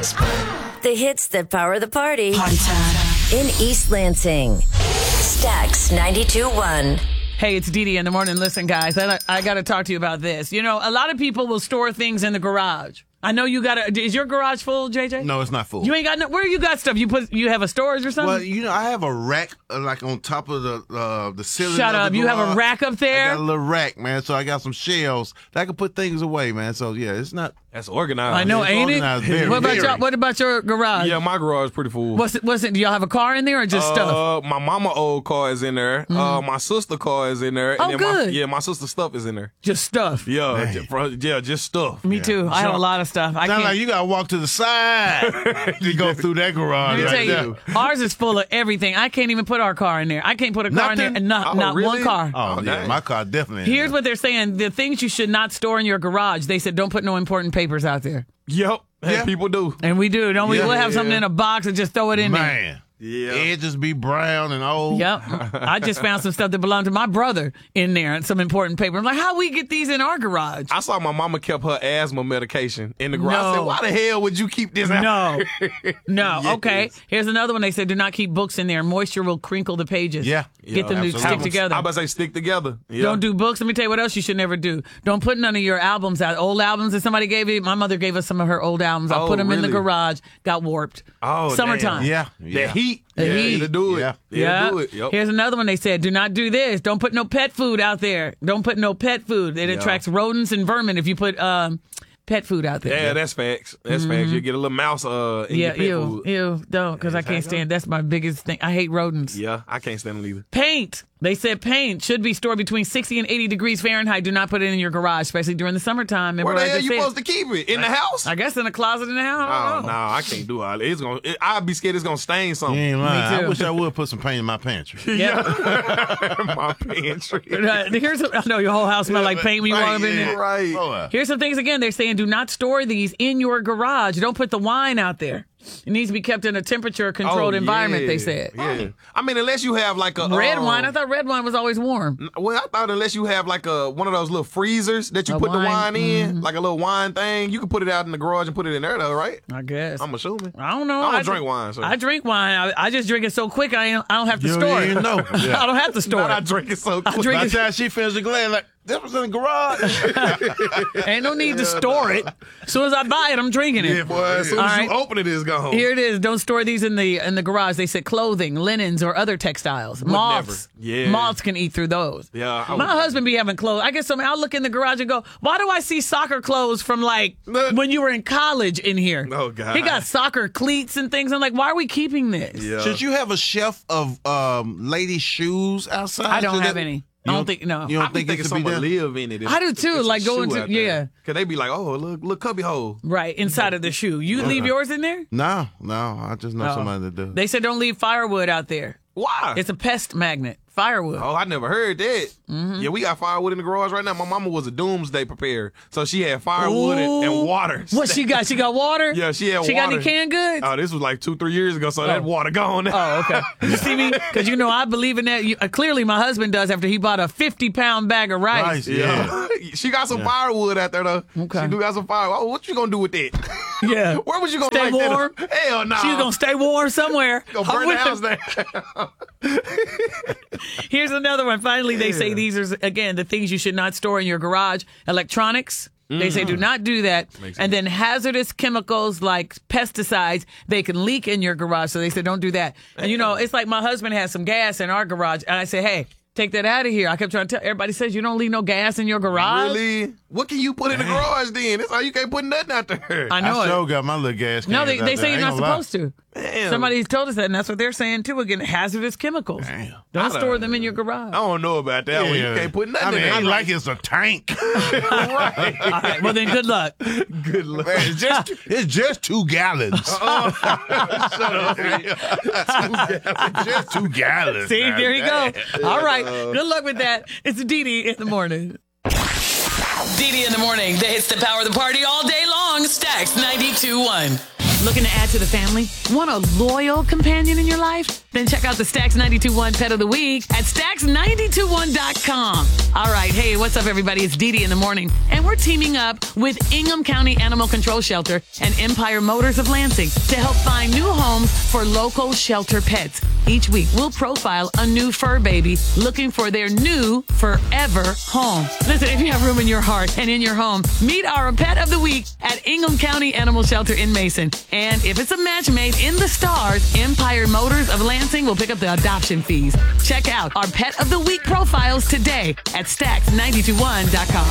The hits that power the party. Party time. In East Lansing. Stax 92.1. Hey, it's Dee Dee in the morning. Listen, guys, I got to talk to you about this. You know, a lot of people will store things in the garage. I know you got to. Is your garage full, JJ? No, it's not full. You ain't got no. Where you got stuff? You have a storage or something? Well, you know, I have a rack like on top of the ceiling. Shut up! You have a rack up there? I got a little rack, man. So I got some shelves that I can put things away, man. So yeah, it's not. That's organized. I know, It's ain't organized, it? very, What about very. your? What about your garage? Yeah, my garage is pretty full. What's it? Do y'all have a car in there or just stuff? My mama old car is in there. My sister car is in there. Oh, then good. My sister stuff is in there. Just stuff. Yeah, just stuff. Me too. I have a lot of stuff. I Sound can't. like you gotta walk to the side to go through that garage. Let me right tell you, ours is full of everything. I can't even put our car in there. I can't put a car in there. Nothing? Not really? one car. Oh, yeah, dang. my car definitely. Here's what they're saying. The things you should not store in your garage. They said don't put no important papers out there. Yep. Yeah. People do. And we do, don't we? Yeah, We'll have something yeah. in a box and just throw it in there. Man. Yeah. Edges be brown and old. Yep. I just found some stuff that belonged to my brother in there and some important paper. I'm like, how we get these in our garage? I saw my mama kept her asthma medication in the garage. I No. said, why the hell would you keep this out? No. Yes. Okay. Here's another one. They said do not keep books in there. Moisture will crinkle the pages. Yeah. Get them to absolutely. stick together. I about to say stick together. Yeah. Don't do books. Let me tell you what else you should never do. Don't put none of your albums out. Old albums that somebody gave you. My mother gave us some of her old albums. I Oh, put them in the really? garage. Got warped. Oh, Summertime. damn. Yeah. The heat. The yeah, heat. It'll do it. Yeah. Yeah. It'll do it. Yep. Here's another one. They said, do not do this. Don't put no pet food out there. Don't put no pet food. It attracts rodents and vermin if you put pet food out there. Yeah, that's facts. That's facts. You get a little mouse in your pet food. Ew, don't, because I can't stand. That's my biggest thing. I hate rodents. Yeah, I can't stand them either. Paint. They said paint should be stored between 60 and 80 degrees Fahrenheit. Do not put it in your garage, especially during the summertime. Remember Where the what I hell just you said? supposed to keep it? In the house? I guess in a closet in the house. I Oh, don't no, know. I can't do all that. I'd be scared it's going to stain You something. ain't lying. Me too. I wish I would put some paint in my pantry. Yeah. My pantry. I know your whole house smell like paint when you walk up in there. Right. Oh, Here's some things again. They're saying do not store these in your garage. Don't put the wine out there. It needs to be kept in a temperature-controlled Oh, environment, yeah. they said. Yeah. I mean, unless you have like a... Red wine? I thought red wine was always warm. Well, I thought unless you have like one of those little freezers that you A put the wine, wine in, like a little wine thing, you can put it out in the garage and put it in there though, right? I guess. I'm assuming. I don't know. I don't drink wine, so. I drink wine. I just drink it so quick I don't have to You store don't it. even know. Yeah. I don't have to store Not I it. drink it so quick. drink By it- the time she finishes the glass, like, this was in the garage. Ain't no need to store it. As soon as I buy it, I'm drinking it. Yeah, boy, as soon All as right. you open it, it's gone. Here it is. Don't store these in the garage. They said clothing, linens, or other textiles. Moths. never. Yeah. Moths can eat through those. Yeah, I My would- husband be having clothes. I guess I'll look in the garage and go, why do I see soccer clothes from like when you were in college in here? Oh, God. He got soccer cleats and things. I'm like, why are we keeping this? Yeah. Should you have a shelf of ladies' shoes outside? I don't So have that- any. You I don't think, no. You don't I be think it thinking should be someone there? live in it. I do too, It's a like going shoe to- out there. yeah. Cause they be like, oh, look, cubby hole. Right, inside of the shoe. You leave yours in there? No, I just know somebody that does. They said don't leave firewood out there. Why? It's a pest magnet. Firewood. Oh, I never heard that. Yeah, we got firewood in the garage right now. My mama was a doomsday preparer, so she had firewood and water. What she got? She got water? Yeah, she had She got water. any canned goods? Oh, this was like 2-3 years ago, so that water gone. Oh, okay. You see me? Because I believe in that. Clearly, my husband does after he bought a 50-pound bag of rice. Rice, Yeah. She got some firewood out there, though. Okay. She do got some firewood. Oh, what you gonna do with that? Yeah. Where was you gonna Stay like warm? that? Hell no. She's going to stay warm somewhere. Gonna burn the house down. Here's another one. Finally, they say these are, again, the things you should not store in your garage. Electronics. They say do not do that. And then hazardous chemicals like pesticides, they can leak in your garage. So they said don't do that. And, it's like my husband has some gas in our garage. And I say, hey, take that out of here. I kept trying to tell everybody says you don't leave no gas in your garage. Really? What can you put in the garage then? That's how you can't put nothing out there. I know I it. sure got my little gas. No, cans they out say there. you're not Ain't gonna lie. supposed to. Damn. Somebody told us that, and that's what they're saying too. Again, hazardous chemicals. Damn. Don't store them in your garage. I don't know about that one. You can't put nothing I mean, in there. ain't like it's a tank. right. All right, well then, good luck. Good luck. Man, it's just 2 gallons. It's just 2 gallons. See, Now, there you go. damn. All right, good luck with that. It's Dee Dee in the morning. Dee Dee in the morning. The hits that power the party all day long. Stax 92.1. Looking to add to the family? Want a loyal companion in your life? Then check out the Stacks 92.1 Pet of the Week at Stacks921.com. All right. Hey, what's up, everybody? It's Dee Dee in the morning. And we're teaming up with Ingham County Animal Control Shelter and Empire Motors of Lansing to help find new homes for local shelter pets. Each week, we'll profile a new fur baby looking for their new forever home. Listen, if you have room in your heart and in your home, meet our Pet of the Week at Ingham County Animal Shelter in Mason. And if it's a match made in the stars, Empire Motors of Lansing will pick up the adoption fees. Check out our Pet of the Week profiles today at Stacks921.com.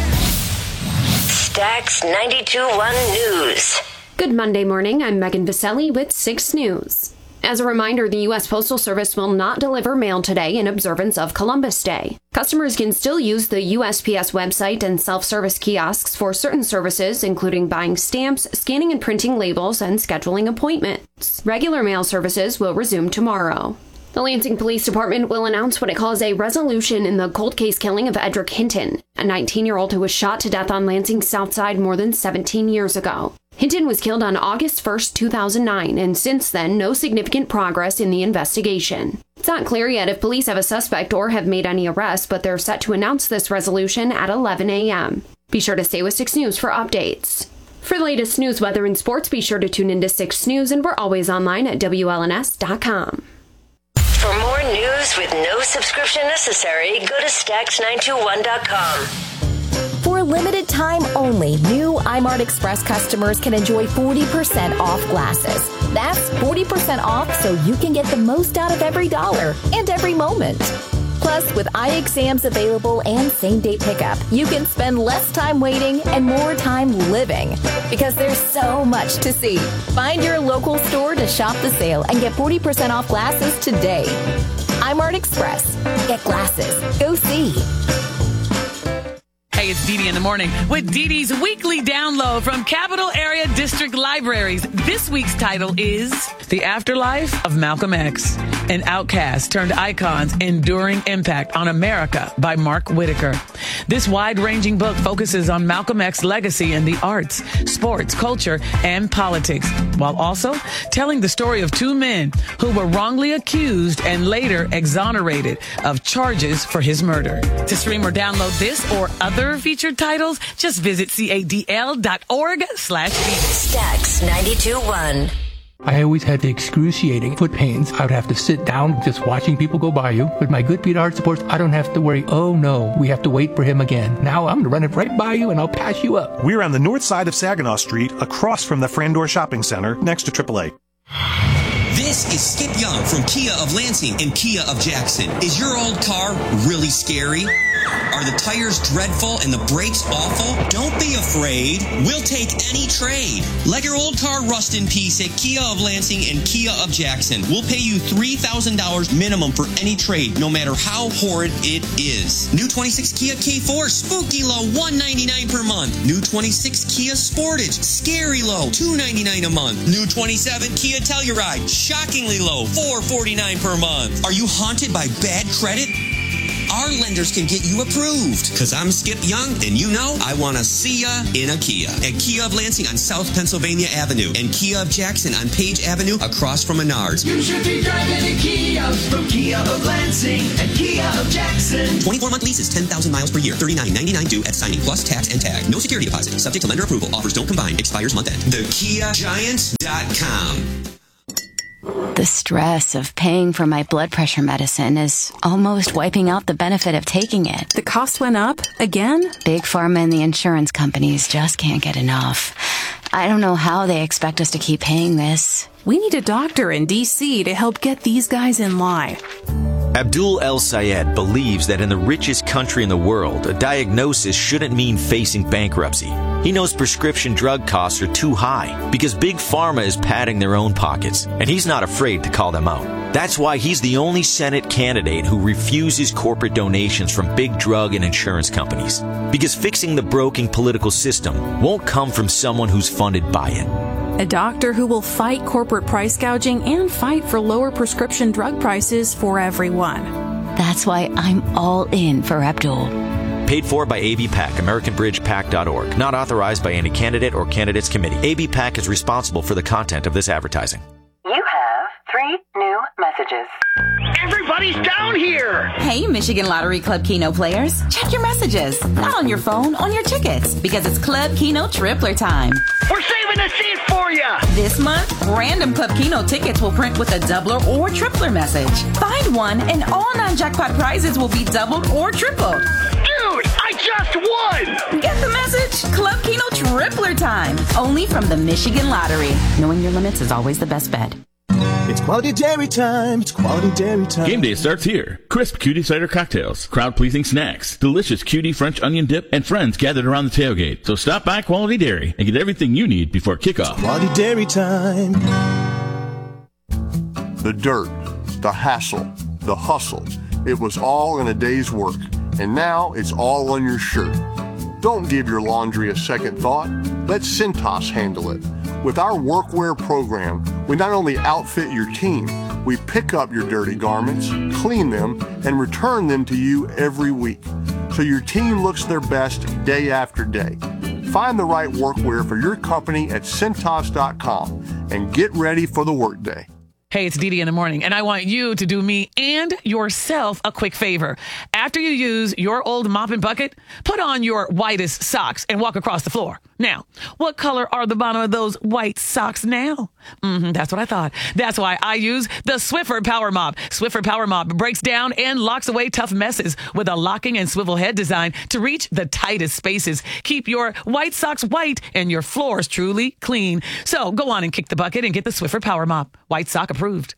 Stacks 92.1 News. Good Monday morning. I'm Megan Viselli with 6 News. As a reminder, the U.S. Postal Service will not deliver mail today in observance of Columbus Day. Customers can still use the USPS website and self-service kiosks for certain services, including buying stamps, scanning and printing labels, and scheduling appointments. Regular mail services will resume tomorrow. The Lansing Police Department will announce what it calls a resolution in the cold case killing of Edric Hinton, a 19-year-old who was shot to death on Lansing's South Side more than 17 years ago. Hinton was killed on August 1, 2009, and since then, no significant progress in the investigation. It's not clear yet if police have a suspect or have made any arrests, but they're set to announce this resolution at 11 a.m. Be sure to stay with 6 News for updates. For the latest news, weather, and sports, be sure to tune into 6 News, and we're always online at WLNS.com. For more news with no subscription necessary, go to Stacks921.com. For a limited time only, new iMart Express customers can enjoy 40% off glasses. That's 40% off so you can get the most out of every dollar and every moment. Plus, with eye exams available and same-day pickup, you can spend less time waiting and more time living. Because there's so much to see. Find your local store to shop the sale and get 40% off glasses today. iMart Express. Get glasses. Go see. Hey, it's Dee Dee in the morning with Dee Dee's weekly download from Capital Area District Libraries. This week's title is The Afterlife of Malcolm X, an outcast turned icon's enduring impact on America by Mark Whitaker. This wide-ranging book focuses on Malcolm X's legacy in the arts, sports, culture, and politics, while also telling the story of 2 men who were wrongly accused and later exonerated of charges for his murder. To stream or download this or other featured titles, just visit cadl.org/. Stacks 92.1. I always had the excruciating foot pains. I would have to sit down just watching people go by you. With my Good Feet Heart Supports, I don't have to worry, oh no, we have to wait for him again. Now I'm going to run it right by you and I'll pass you up. We're on the north side of Saginaw Street, across from the Frandor Shopping Center, next to AAA. This is Skip Young from Kia of Lansing and Kia of Jackson. Is your old car really scary? Are the tires dreadful and the brakes awful? Don't be afraid. We'll take any trade. Let your old car rust in peace at Kia of Lansing and Kia of Jackson. We'll pay you $3,000 minimum for any trade, no matter how horrid it is. New 26 Kia K4, spooky low, $199 per month. New 26 Kia Sportage, scary low, $299 a month. New 27 Kia Telluride, shockingly low, $449 per month. Are you haunted by bad credit? Our lenders can get you approved. Because I'm Skip Young, and you know I want to see ya in a Kia. At Kia of Lansing on South Pennsylvania Avenue and Kia of Jackson on Page Avenue across from Menards. You should be driving a Kia from Kia of Lansing and Kia of Jackson. 24-month leases, 10,000 miles per year, $39.99 due at signing plus tax and tag. No security deposit. Subject to lender approval. Offers don't combine. Expires month end. TheKiaGiant.com. The stress of paying for my blood pressure medicine is almost wiping out the benefit of taking it. The cost went up again? Big Pharma and the insurance companies just can't get enough. I don't know how they expect us to keep paying this. We need a doctor in D.C. to help get these guys in line. Abdul El Sayed believes that in the richest country in the world, a diagnosis shouldn't mean facing bankruptcy. He knows prescription drug costs are too high because Big Pharma is padding their own pockets, and he's not afraid to call them out. That's why he's the only Senate candidate who refuses corporate donations from big drug and insurance companies. Because fixing the broken political system won't come from someone who's funded by it. A doctor who will fight corporate price gouging and fight for lower prescription drug prices for everyone. That's why I'm all in for Abdul. Paid for by ABPAC, AmericanBridgePAC.org. Not authorized by any candidate or candidates committee. ABPAC is responsible for the content of this advertising. You have 3 new messages. Everybody's down here! Hey, Michigan Lottery Club Keno players. Check your messages. Not on your phone, on your tickets. Because it's Club Keno Tripler time. We're saving a seat for you! This month, random Club Keno tickets will print with a doubler or tripler message. Find one and all non-jackpot prizes will be doubled or tripled. Dude, I just won! Get the message? Club Keno Tripler time. Only from the Michigan Lottery. Knowing your limits is always the best bet. It's quality dairy time. It's quality dairy time. Game day starts here. Crisp cutie cider cocktails, crowd-pleasing snacks, delicious cutie French onion dip, and friends gathered around the tailgate. So stop by Quality Dairy and get everything you need before kickoff. It's quality dairy time. The dirt, the hassle, the hustle. It was all in a day's work. And now it's all on your shirt. Don't give your laundry a second thought. Let Cintas handle it. With our workwear program, we not only outfit your team, we pick up your dirty garments, clean them, and return them to you every week. So your team looks their best day after day. Find the right workwear for your company at Cintas.com and get ready for the workday. Hey, it's Dee in the morning, and I want you to do me and yourself a quick favor. After you use your old mop and bucket, put on your whitest socks and walk across the floor. Now, what color are the bottom of those white socks now? That's what I thought. That's why I use the Swiffer Power Mop. Swiffer Power Mop breaks down and locks away tough messes with a locking and swivel head design to reach the tightest spaces. Keep your white socks white and your floors truly clean. So go on and kick the bucket and get the Swiffer Power Mop. White sock approved.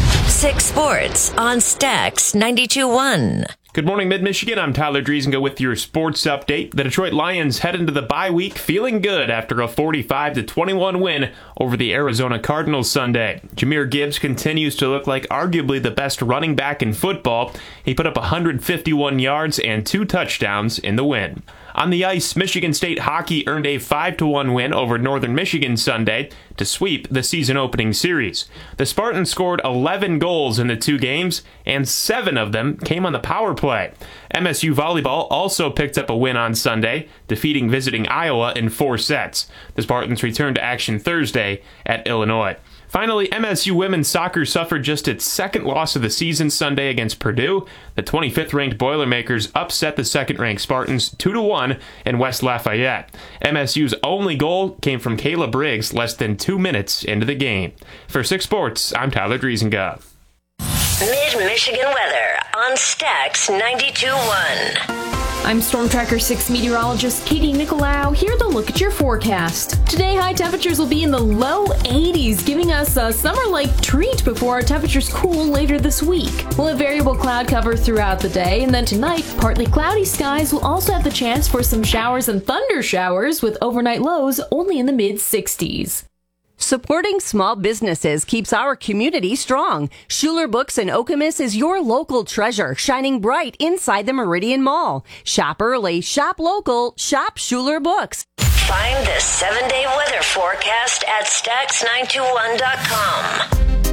6 Sports on Stax 92.1. Good morning, Mid-Michigan. I'm Tyler Driesinga with your sports update. The Detroit Lions head into the bye week feeling good after a 45-21 win over the Arizona Cardinals Sunday. Jahmyr Gibbs continues to look like arguably the best running back in football. He put up 151 yards and 2 touchdowns in the win. On the ice, Michigan State hockey earned a 5-1 win over Northern Michigan Sunday to sweep the season-opening series. The Spartans scored 11 goals in the 2 games, and 7 of them came on the power play. MSU Volleyball also picked up a win on Sunday, defeating visiting Iowa in 4 sets. The Spartans return to action Thursday at Illinois. Finally, MSU women's soccer suffered just its 2nd loss of the season Sunday against Purdue. The 25th-ranked Boilermakers upset the 2nd-ranked Spartans 2-1 in West Lafayette. MSU's only goal came from Kayla Briggs less than 2 minutes into the game. For 6 Sports, I'm Tyler Driesinga. Mid-Michigan weather on Stax 92.1. I'm Storm Tracker 6 meteorologist Katie Nicolau. Here to look at your forecast. Today, high temperatures will be in the low 80s, giving us a summer-like treat before our temperatures cool later this week. We'll have variable cloud cover throughout the day, and then tonight, partly cloudy skies will also have the chance for some showers and thunder showers with overnight lows only in the mid-60s. Supporting small businesses keeps our community strong. Schuler Books in Okemos is your local treasure, shining bright inside the Meridian Mall. Shop early, shop local, shop Schuler Books. Find the 7-day weather forecast at Stax921.com.